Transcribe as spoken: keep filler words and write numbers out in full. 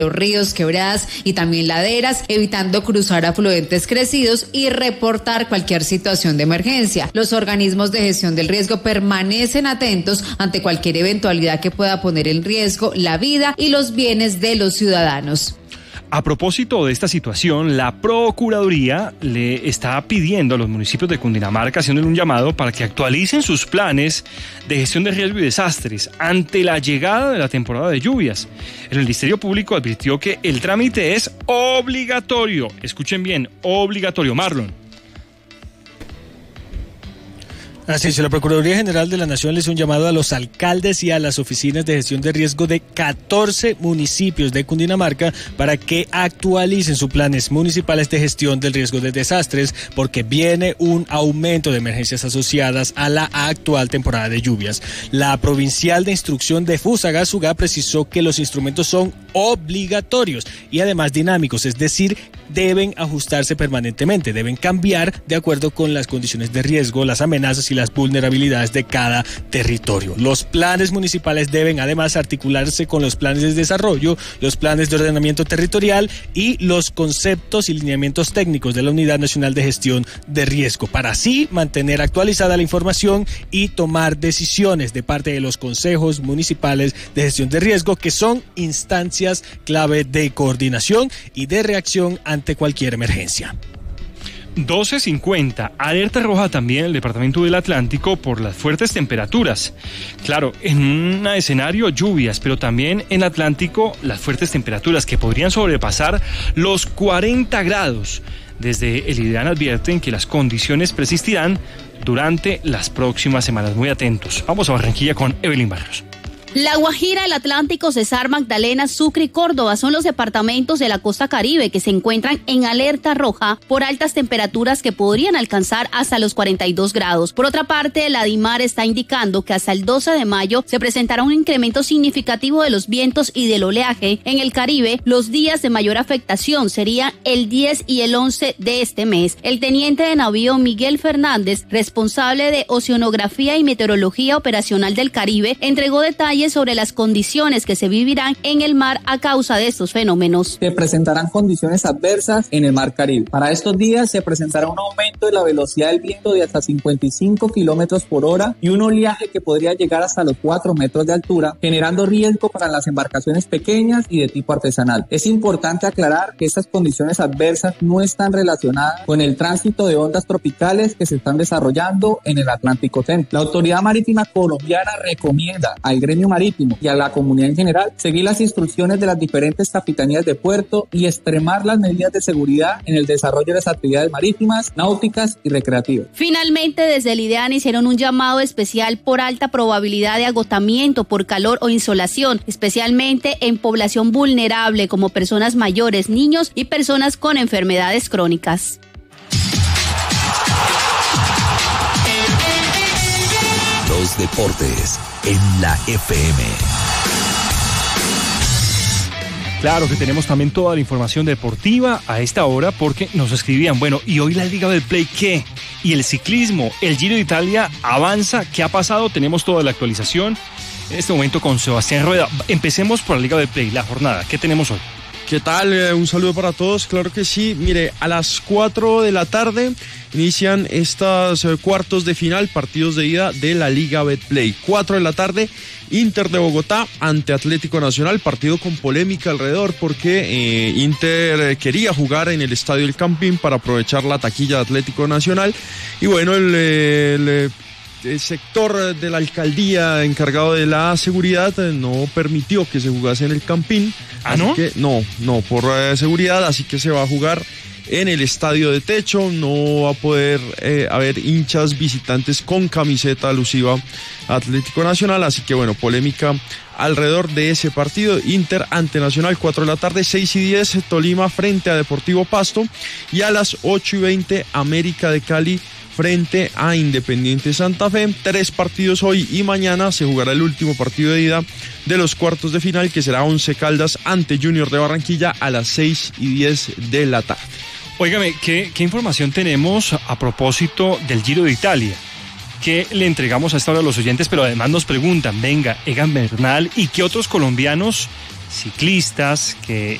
los ríos, quebradas y también laderas, evitando cruzar afluentes crecidos y reportar cualquier situación de emergencia. Los organismos de gestión del riesgo permanecen atentos ante cualquier eventualidad que pueda poner en riesgo la vida y los bienes de los ciudadanos. A propósito de esta situación, la Procuraduría le está pidiendo a los municipios de Cundinamarca, haciéndole un llamado para que actualicen sus planes de gestión de riesgo y desastres ante la llegada de la temporada de lluvias. El Ministerio Público advirtió que el trámite es obligatorio. Escuchen bien, obligatorio. Marlon. Así es, la Procuraduría General de la Nación le hizo un llamado a los alcaldes y a las oficinas de gestión de riesgo de catorce municipios de Cundinamarca para que actualicen sus planes municipales de gestión del riesgo de desastres, porque viene un aumento de emergencias asociadas a la actual temporada de lluvias. La Provincial de Instrucción de Fusagasugá precisó que los instrumentos son obligatorios y además dinámicos, es decir, deben ajustarse permanentemente, deben cambiar de acuerdo con las condiciones de riesgo, las amenazas y las vulnerabilidades de cada territorio. Los planes municipales deben además articularse con los planes de desarrollo, los planes de ordenamiento territorial y los conceptos y lineamientos técnicos de la Unidad Nacional de Gestión de Riesgo, para así mantener actualizada la información y tomar decisiones de parte de los consejos municipales de gestión de riesgo, que son instancias clave de coordinación y de reacción ante cualquier emergencia. doce cincuenta, alerta roja también el Departamento del Atlántico por las fuertes temperaturas. Claro, en un escenario lluvias, pero también en Atlántico las fuertes temperaturas que podrían sobrepasar los cuarenta grados. Desde el IDEAN advierten que las condiciones persistirán durante las próximas semanas. Muy atentos. Vamos a Barranquilla con Evelyn Barrios. La Guajira, el Atlántico, Cesar, Magdalena, Sucre y Córdoba son los departamentos de la costa caribe que se encuentran en alerta roja por altas temperaturas que podrían alcanzar hasta los cuarenta y dos grados. Por otra parte, la DIMAR está indicando que hasta el doce de mayo se presentará un incremento significativo de los vientos y del oleaje en el Caribe. Los días de mayor afectación serían el diez y el once de este mes. El teniente de navío Miguel Fernández, responsable de Oceanografía y Meteorología Operacional del Caribe, entregó detalles sobre las condiciones que se vivirán en el mar a causa de estos fenómenos. Se presentarán condiciones adversas en el mar Caribe. Para estos días se presentará un aumento de la velocidad del viento de hasta cincuenta y cinco kilómetros por hora y un oleaje que podría llegar hasta los cuatro metros de altura, generando riesgo para las embarcaciones pequeñas y de tipo artesanal. Es importante aclarar que estas condiciones adversas no están relacionadas con el tránsito de ondas tropicales que se están desarrollando en el Atlántico Central. La Autoridad Marítima Colombiana recomienda al gremio marítimo y a la comunidad en general seguir las instrucciones de las diferentes capitanías de puerto y extremar las medidas de seguridad en el desarrollo de las actividades marítimas, náuticas y recreativas. Finalmente, desde el IDEAN hicieron un llamado especial por alta probabilidad de agotamiento por calor o insolación, especialmente en población vulnerable como personas mayores, niños y personas con enfermedades crónicas. Los deportes en la F M. Claro que tenemos también toda la información deportiva a esta hora porque nos escribían, bueno, ¿y hoy la Liga del Play qué? ¿Y el ciclismo? ¿El Giro de Italia avanza? ¿Qué ha pasado? Tenemos toda la actualización en este momento con Sebastián Rueda. Empecemos por la Liga del Play, la jornada. ¿Qué tenemos hoy? ¿Qué tal? Eh, un saludo para todos, claro que sí. Mire, a las cuatro de la tarde inician estos eh, cuartos de final, partidos de ida de la Liga Betplay. cuatro de la tarde, Inter de Bogotá ante Atlético Nacional, partido con polémica alrededor porque eh, Inter quería jugar en el Estadio El Campín para aprovechar la taquilla de Atlético Nacional y bueno, el... el El sector de la alcaldía encargado de la seguridad no permitió que se jugase en el Campín. ¿Ah, no? Que, no, no, por eh, seguridad, así que se va a jugar en el estadio de techo. No va a poder eh, haber hinchas visitantes con camiseta alusiva a Atlético Nacional, así que bueno, polémica alrededor de ese partido. Inter ante Nacional, cuatro de la tarde, seis y diez, Tolima frente a Deportivo Pasto y a las ocho y veinte, América de Cali frente a Independiente Santa Fe. Tres partidos hoy y mañana se jugará el último partido de ida de los cuartos de final, que será Once Caldas ante Junior de Barranquilla a las seis y diez de la tarde. Óigame, ¿qué, qué información tenemos a propósito del Giro de Italia? ¿Qué le entregamos a esta hora a los oyentes? Pero además nos preguntan, venga, Egan Bernal y qué otros colombianos ciclistas que